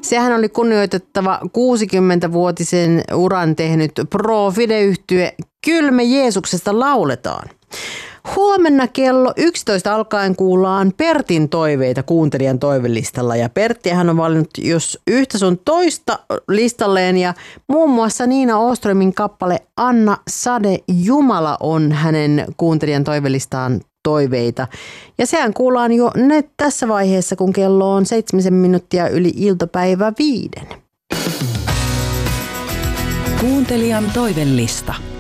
Sehän oli kunnioitettava 60-vuotisen uran tehnyt Pro-Fide-yhtye Kyllä me Jeesuksesta lauletaan. Huomenna kello 11 alkaen kuullaan Pertin toiveita kuuntelijan toivelistalla. Ja Perttihän on valinnut jos yhtä sun toista listalleen ja muun muassa Niina Åströmin kappale Anna Sade Jumala on hänen kuuntelijan toivelistaan toiveita. Ja sehän kuullaan jo nyt tässä vaiheessa, kun kello on 7 minuuttia yli iltapäivä 5. Kuuntelijan toivelista.